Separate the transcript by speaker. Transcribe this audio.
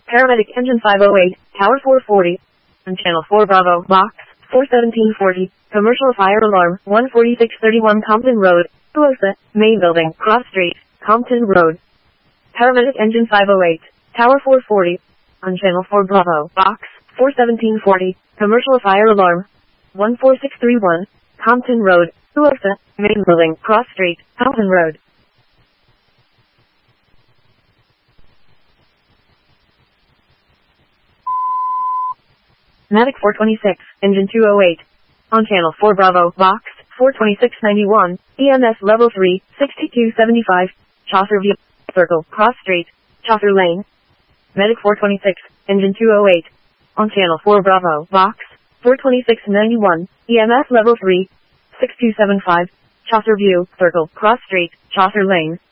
Speaker 1: Paramedic Engine 508, Tower 440. On Channel 4 Bravo, Box 41740. Commercial fire alarm, 14631 Compton Road, Tulosa, Main Building, Cross Street, Compton Road. Paramedic Engine 508, Tower 440. On Channel 4 Bravo, Box 41740. Commercial fire alarm, 14631. Compton Road, Tulosa, Main Building, Cross Street, Compton Road. Medic 426, Engine 208. On Channel 4 Bravo, Box 42691. EMS Level 3, 6275. Chaucer View, Circle, Cross Street, Chaucer Lane. Medic 426, Engine 208. On Channel 4 Bravo, Box 42691. EMS Level 3, 6275. Chaucer View, Circle, Cross Street, Chaucer Lane.